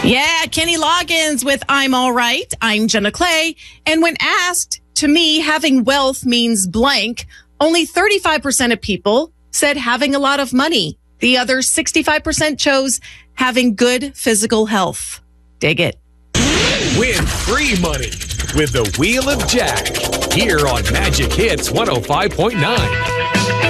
Yeah, Kenny Loggins with I'm All Right. I'm Jenna Clay. And when asked, to me, having wealth means blank, only 35% of people said having a lot of money. The other 65% chose having good physical health. Dig it. Win free money with the Wheel of Jack here on Magic Hits 105.9.